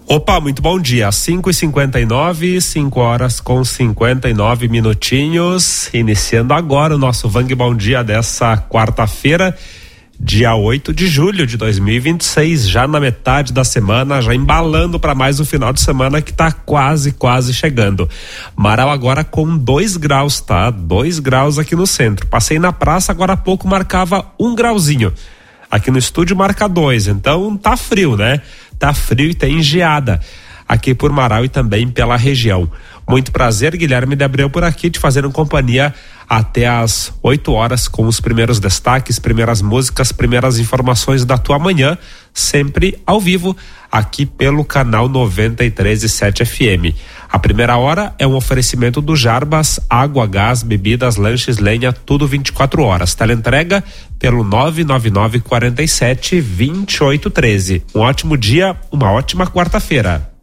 Opa, muito bom dia, 5h59, 5 horas com 59 minutinhos, iniciando agora o nosso Vang Bom Dia dessa quarta-feira, dia 8 de julho de 2026, já na metade da semana, já embalando para mais um final de semana que tá quase chegando. Marau agora com 2 graus, tá? 2 graus aqui no centro. Passei na praça, agora há pouco marcava 1 grauzinho. Aqui no estúdio marca 2, então tá frio, né? Tá frio e tem geada aqui por Marau e também pela região. Muito prazer, Guilherme de Abreu por aqui, te fazendo companhia até às 8 horas com os primeiros destaques, primeiras músicas, primeiras informações da tua manhã, sempre ao vivo aqui pelo canal 93.7 FM. A primeira hora é um oferecimento do Jarbas, água, gás, bebidas, lanches, lenha, tudo 24 horas. Teleentrega pelo 999 47 2813. Um ótimo dia, uma ótima quarta-feira.